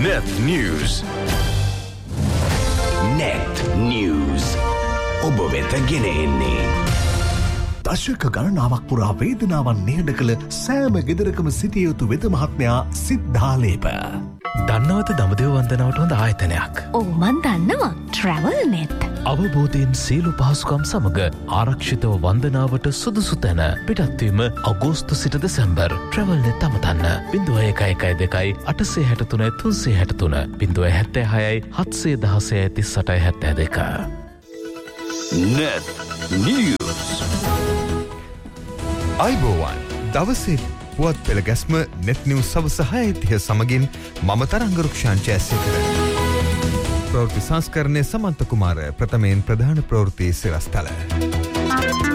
Net News. Net News. ඔබ වෙත ගෙන එන්නේ දශක ගණනාවක් පුරා වේදනාවන් නිහඬ කළ සෑම ගෙදරකම සිටිය යුතු වෙද මහත්මයා සිද්ධාලේප. දන්නවද දඹදිව වන්දනාවට හොඳ ආයතනයක්? ඔව් මන් දන්නවා. Travel Net. අවබෝධයෙන් සියලු පහසුකම් සමග ආරක්ෂිතව වන්දනාවට සුදුසු තැන. පිටත්වීම අගෝස්තු සිට December. Travel Net අමතන්න 0112 863 363 076 716 38 72. Net News. අයිබෝවන් දවසේ පුවත් පෙළ ගැස්ම net news සවස 6:30 සමගින් මම තරංගරුක්ෂාන් ජයසේකර. ප්‍රවෘත්ති සංස්කරණයේ සමන්ත කුමාර ප්‍රථමයෙන් ප්‍රධාන ප්‍රවෘත්ති සිරස්තල.